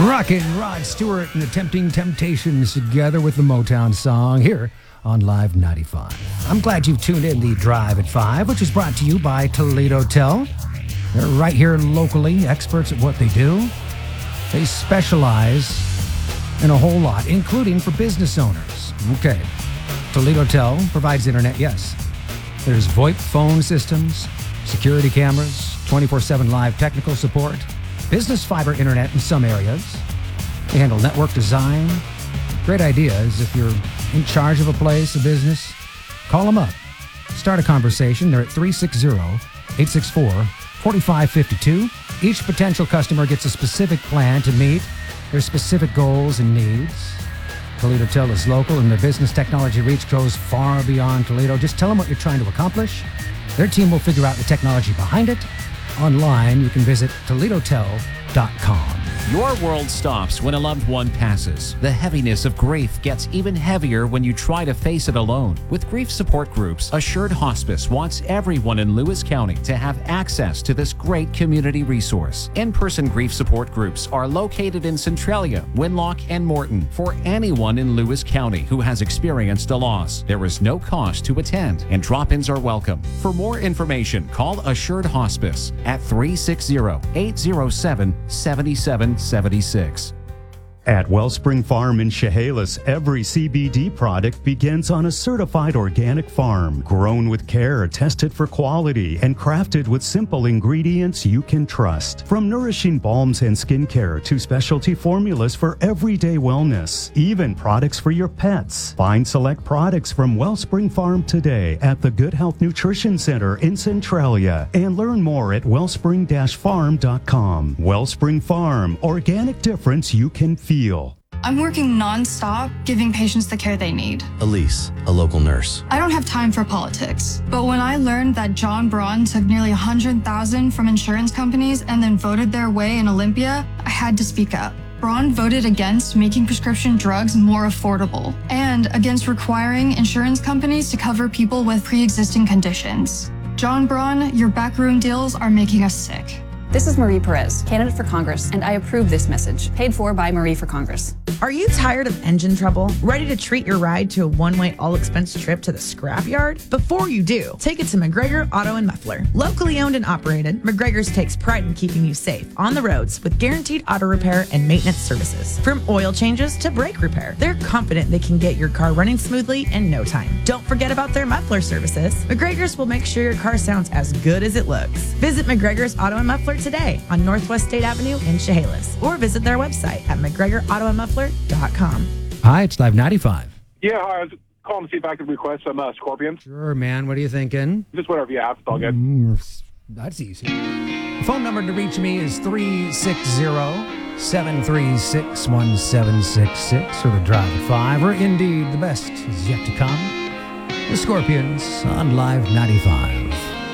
Rockin' Rod Stewart and the Tempting Temptations together with the Motown song here on Live 95. I'm glad you've tuned in the Drive at 5, which is brought to you by Toledo Tel. They're right here locally, experts at what they do. They specialize in a whole lot, including for business owners. Okay, Toledo Tel provides internet, yes. There's VoIP phone systems, security cameras, 24/7 live technical support, business fiber internet in some areas. They handle network design. Great idea is if you're in charge of a place, a business, call them up. Start a conversation. They're at 360-864-4552. Each potential customer gets a specific plan to meet their specific goals and needs. Toledo Tel is local, and their business technology reach goes far beyond Toledo. Just tell them what you're trying to accomplish. Their team will figure out the technology behind it. Online, you can visit ToledoTel.com. Your world stops when a loved one passes. The heaviness of grief gets even heavier when you try to face it alone. With grief support groups, Assured Hospice wants everyone in Lewis County to have access to this great community resource. In-person grief support groups are located in Centralia, Winlock, and Morton for anyone in Lewis County who has experienced a loss. There is no cost to attend, and drop-ins are welcome. For more information, call Assured Hospice at 360-807-7776. At Wellspring Farm in Chehalis, every CBD product begins on a certified organic farm, grown with care, tested for quality, and crafted with simple ingredients you can trust. From nourishing balms and skincare to specialty formulas for everyday wellness, even products for your pets. Find select products from Wellspring Farm today at the Good Health Nutrition Center in Centralia, and learn more at wellspring-farm.com. Wellspring Farm, organic difference you can feel. I'm working non-stop, giving patients the care they need. Elise, a local nurse. I don't have time for politics. But when I learned that John Braun took nearly $100,000 from insurance companies and then voted their way in Olympia, I had to speak up. Braun voted against making prescription drugs more affordable and against requiring insurance companies to cover people with pre-existing conditions. John Braun, your backroom deals are making us sick. This is Marie Perez, candidate for Congress, and I approve this message. Paid for by Marie for Congress. Are you tired of engine trouble? Ready to treat your ride to a one-way all-expense trip to the scrapyard? Before you do, take it to McGregor Auto and Muffler. Locally owned and operated, McGregor's takes pride in keeping you safe on the roads with guaranteed auto repair and maintenance services. From oil changes to brake repair, they're confident they can get your car running smoothly in no time. Don't forget about their muffler services. McGregor's will make sure your car sounds as good as it looks. Visit McGregor's Auto and Muffler today on Northwest State Avenue in Chehalis, or visit their website at McGregorAutoandMuffler.com. Hi, it's Live 95. Yeah, hi. I was calling to see if I could request some scorpions. Sure, man. What are you thinking? Just whatever you have, it's all good. That's easy. The phone number to reach me is 360-736-1766 or the Drive at 5, or indeed the best is yet to come. The Scorpions on Live 95.